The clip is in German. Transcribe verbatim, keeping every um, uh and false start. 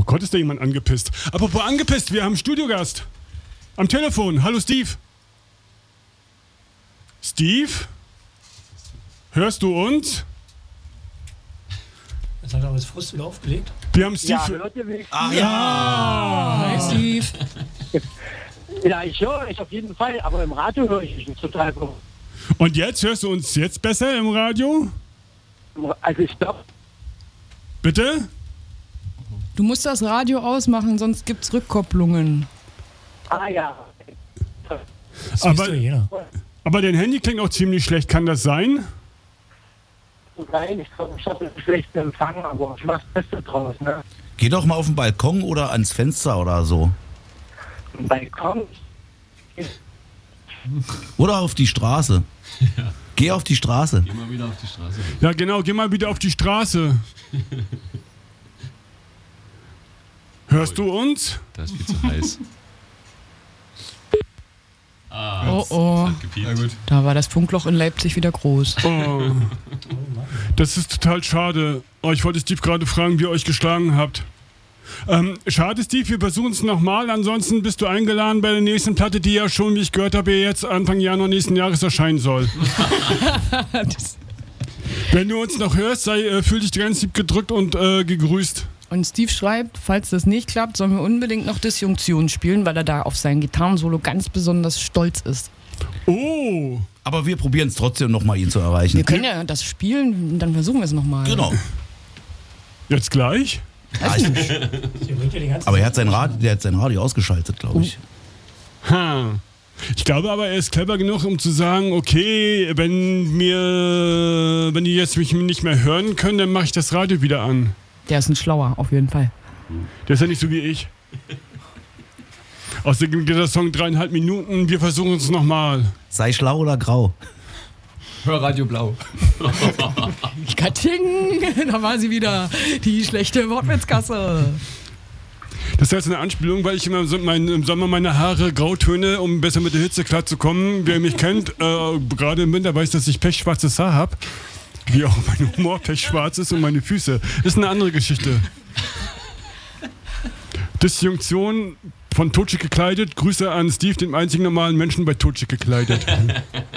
Gott, ist da jemand angepisst. Apropos angepisst, wir haben einen Studiogast. Am Telefon. Hallo Steve. Steve? Hörst du uns? Jetzt hat er aber das Frust wieder aufgelegt. Wir haben Steve. Ja, hört ihr mich? Ah, ja. Hi Steve. Ja, ich höre euch auf jeden Fall, aber im Radio höre ich mich total gut. Und jetzt? Hörst du uns jetzt besser im Radio? Also ich glaube... Bitte? Du musst das Radio ausmachen, sonst gibt's Rückkopplungen. Ah ja. Das Aber- wisst doch jeder. Aber dein Handy klingt auch ziemlich schlecht. Kann das sein? Nein, ich glaube, ich habe einen schlechten Empfang, aber ich mache das Beste draus, ne? Geh doch mal auf den Balkon oder ans Fenster oder so. Balkon. Oder auf die Straße. Ja. Geh auf die Straße. Geh mal wieder auf die Straße. Ja, genau. Geh mal wieder auf die Straße. Hörst du uns? Das ist viel zu heiß. Ah, Oh oh, hat gepiept. Na gut. da war das Funkloch in Leipzig wieder groß. Oh. Das ist total schade. Oh, ich wollte Steve gerade fragen, wie ihr euch geschlagen habt. Ähm, schade, Steve, wir versuchen es nochmal. Ansonsten bist du eingeladen bei der nächsten Platte, die ja schon, wie ich gehört habe, jetzt Anfang Januar nächsten Jahres erscheinen soll. Das- Wenn du uns noch hörst, sei, äh, fühl dich ganz lieb gedrückt und äh, gegrüßt. Und Steve schreibt, falls das nicht klappt, sollen wir unbedingt noch Disjunktion spielen, weil er da auf sein Gitarrensolo ganz besonders stolz ist. Oh! Aber wir probieren es trotzdem nochmal, ihn zu erreichen. Wir können ja das spielen, dann versuchen wir es nochmal. Genau. Jetzt gleich? Ah, ich, Der bringt ja die ganze aber er hat sein Radio, der hat sein Radio ausgeschaltet, glaube ich. Ha. Ich glaube aber, er ist clever genug, um zu sagen, okay, wenn mir, wenn die jetzt mich nicht mehr hören können, dann mache ich das Radio wieder an. Der ist ein Schlauer, auf jeden Fall. Der ist ja nicht so wie ich. Außerdem geht der Song dreieinhalb Minuten, wir versuchen es nochmal. Sei schlau oder grau. Hör Radio Blau. Katsching, da war sie wieder, die schlechte Wortwitzkasse. Das ist jetzt eine Anspielung, weil ich immer so mein, im Sommer meine Haare grau töne, um besser mit der Hitze klarzukommen. Wer mich kennt, äh, gerade im Winter weiß, dass ich pechschwarzes Haar habe. Wie auch mein Humor pechschwarz ist und meine Füße. Ist eine andere Geschichte. Disjunktion von Totschik gekleidet. Grüße an Steve, den einzigen normalen Menschen bei Totschik gekleidet.